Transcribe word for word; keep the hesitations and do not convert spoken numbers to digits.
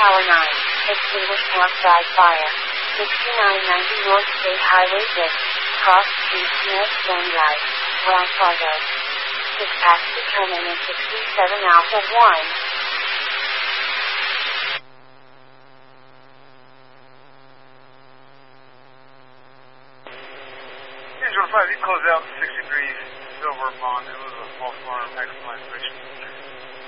Tower nine. Extinguish northside fire. sixty-nine ninety North State Highway six. Cross Street near Sunrise, Wells Fargo. Dispatch determinant sixty-seven Alpha one. Angel five, you close out six degrees Silver Bond. It was a false alarm, maximum isolation.